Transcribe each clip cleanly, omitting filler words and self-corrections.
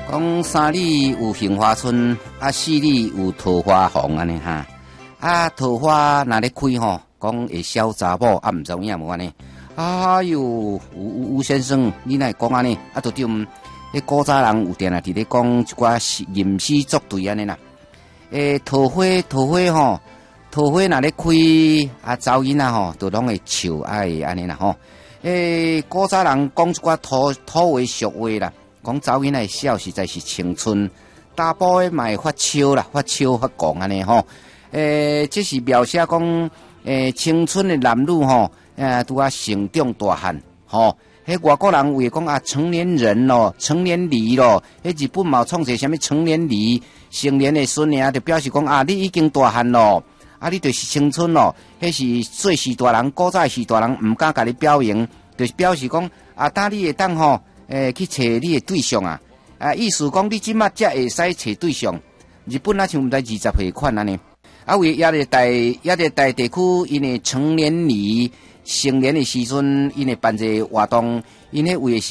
讲三里有杏花村，啊四里有桃花红安尼哈。啊桃花若咧开吼，讲会小查某啊，毋知有影无安尼。哎哟，吴先生，你哪会讲安尼？啊，都对，迄古早人有定啊，伫咧讲一寡吟诗作对安尼啦。桃花吼，桃花若咧开，啊查某囡仔吼，都拢会笑爱安尼啦吼。古早人讲一寡土话俗话啦。讲查某囡仔笑实在是青春，大波的嘛会发笑啦，发笑发讲安尼吼。这是描写讲青春的男女吼，拄啊成长大汉吼。迄外国人为讲啊成年人咯，成年礼咯，迄日本嘛创一个什么成年礼，成年的孙啊，就表示讲啊你已经大汉咯，啊你就是青春咯。迄是做事大人，古早是大人毋敢甲你表扬，就是表示讲啊，当你会当吼。去找你的对象啊！意思讲你即马才会使找对象。日本啊，像毋知20岁款安尼。啊，为亚热带地区，因的成年礼、成年的时阵，因的办一个活动，因迄为是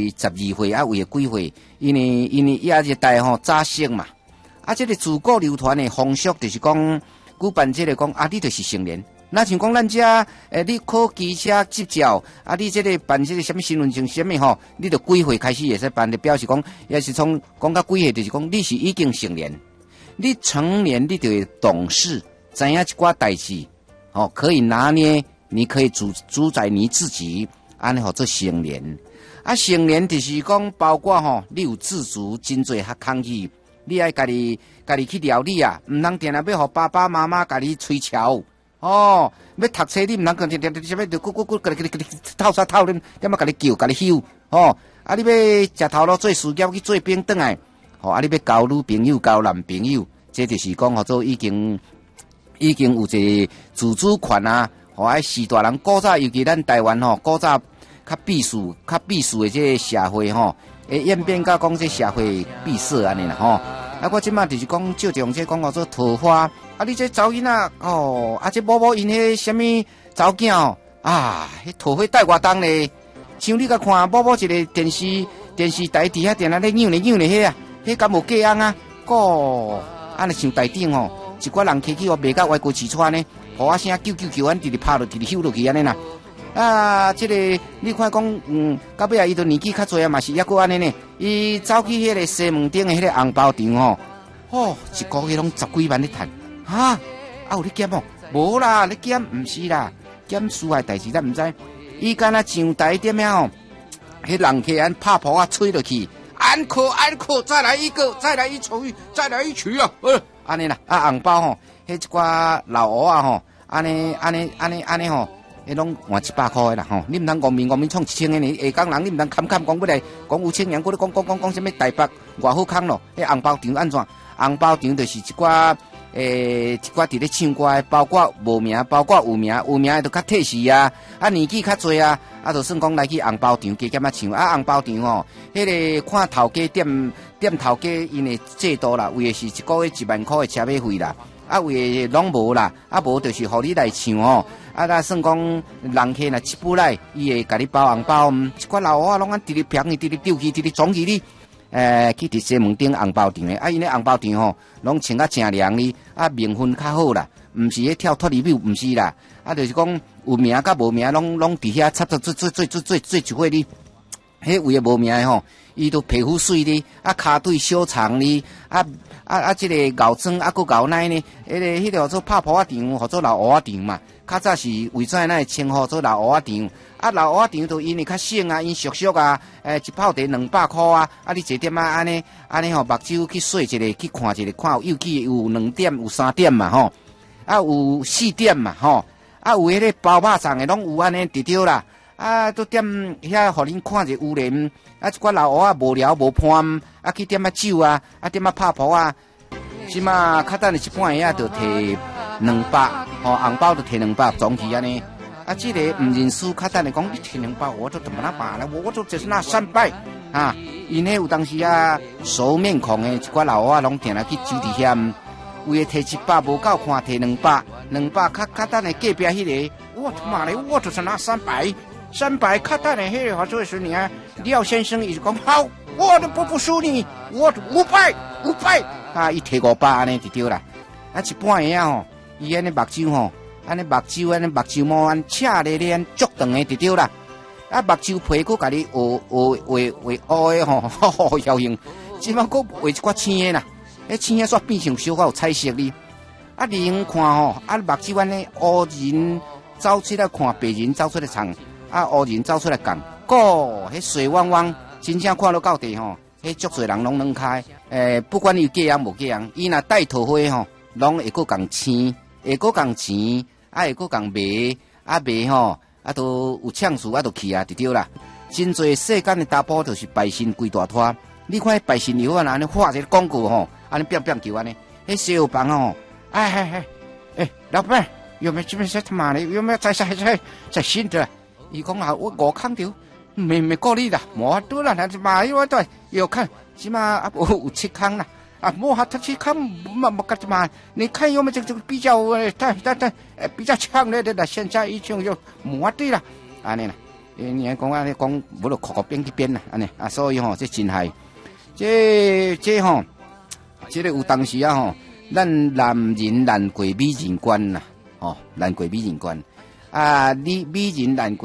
12岁，啊为几岁？因的亚热带吼早生嘛。啊，这个自古流传的风俗就是讲，举办这个讲啊，你就是成年。那像讲咱遮，你考机车执照，啊，你这个办这个什么身份证什么吼，你就几岁开始会使办的，表示讲，也是从讲到几岁，就是讲你是已经成年，你成年你就会懂事，知影一寡代志，哦，可以拿捏，你可以主宰你自己，安尼吼做成年。啊，成年就是讲包括吼，你有自主，真侪较抗拒，你爱家己去料理啊，唔通定要互爸爸妈妈家己吹桥。哦，要读册你毋通讲什么就甲你透啥透恁，点啊甲你叫甲你休哦。啊，你要食头路做事业去做兵转来，哦，啊，你要交女朋友交男朋友，这就是讲吼做已经有一个自主权啊。哦，啊，是大人古早尤其咱台湾吼，古早较闭塞的这个社会吼，会演变到讲这社会闭塞安尼啦吼。啊，我即马就是讲照着这讲做桃花。啊！你这查囡仔哦，啊！这某因迄什么查囝哦，啊！迄桃花带偌重咧，像你甲看某一个电视台底下电啊咧扭咧迄啊，迄敢无假翁啊？个安尼像台顶吼，一寡人起哦，袂甲歪骨刺穿呢，互啊声叫，安直直拍落，直直咻落去安尼啦。啊！这个你看讲，到尾啊，伊都年纪较侪啊，嘛是抑过安尼呢。伊走去迄个西门町的迄个红包场吼，哦，一个月拢10几万咧赚。哈，有咧减哦？无啦，咧减毋是啦，减输的代志咱毋知。伊敢若上台点样哦？迄人客安拍扑啊，吹落去，安可，再来一个，再来一曲，再来一曲啊！安尼啦，啊红包吼，迄一寡老蚵啊吼，安尼吼，迄拢换100块啦吼。你毋通5面创1000个呢？下港人你毋通侃讲要来讲有钱人，搁咧讲什么台北偌好康咯？迄红包场安怎？红包场就是一寡。一寡伫咧唱歌，包括无名，包括有名的都较退势啊，啊年纪较侪啊，啊就算讲来去红包场加减啊唱，啊红包场吼，迄个看头家点头家因的制度啦，为的是一个月1万块的车马费啦，啊为的拢无啦，啊无就是互你来唱吼，啊那算讲人客若七步来，伊会甲你包红包，一寡老蚵仔拢安直直平去，直直丢去，直直装去你。去伫西门町红包场诶，啊，因咧红包场吼，拢穿啊正凉哩，啊，名分较好啦，毋是迄跳脱离舞，毋是啦，啊，就是讲有名甲无名，拢伫遐插做一伙哩，迄位无名诶吼，伊都皮肤水哩，啊，骹腿小长哩，即个咬庄啊，佫咬奶呢，迄个做拍婆仔场，或做老蚵仔场嘛，较早是为怎那会称呼做老蚵仔场。啊，老蚵仔场就因为较省啊，因俗啊，一泡茶200块啊，啊，你坐点啊，安尼吼，目睭去洗一个，去看一个，看有记有2点，有3点嘛吼，啊有4点嘛吼，啊有迄个包肉粽的拢有安尼直着啦，啊都点遐互恁看者有咧，啊一寡老蚵仔无聊无伴，啊去点啊酒啊，啊点啊拍婆啊，即嘛较等一半下就摕200，吼红包就摕200总去安尼。啊，这个唔认输，较等来讲，你摕200，我就怎么办呢？我就就是那300啊！因迄有当时啊，熟面孔的一寡老蚵仔拢定来去酒店遐，为了摕100无够看，摕200，较等来隔壁迄个，我他妈的，我就是那300，较等来迄个好做时呢，廖先生伊就讲好， 我都不输你，我500啊！伊摕500安尼就对啦。啊，一般个吼，伊安尼目睭吼，安尼目睭毛安赤咧咧，足长个就对啦。啊，目睭皮佫甲你画的吼，效应，即摆佫画一寡青的啦，迄青的煞变成小可有彩色哩。啊，人看吼，啊，目睭安尼乌人走出来看，白人走出来唱，啊，乌人走出来讲，迄水汪汪，真正看到到地吼，迄足侪人拢开。不管伊嫁人无嫁人，伊若戴桃花吼，拢会佫共青，会佫共钱，啊，会佫共卖，啊卖吼，啊都有呛数，啊都去啊，就对啦。真侪世间的查甫就是拜神规大拖，你看拜神油啊，安尼画一个广告吼，安尼变球安尼，迄小油房吼。老板，有没有这边是他妈的？有没有在新的？伊讲啊，我看到，没过你的，冇多了，那妈因为对有看，起码啊有7坑啦，啊冇他7坑，冇干什么？你看有没有这个比较比较强烈的？现在已经有冇对了，安尼啦，你讲安尼讲，无就靠边去边啦，安尼啊，所以吼，这真系，这吼，这个有当时啊吼。咱男人难过美人关呐，难过美人关啊！你美人难过。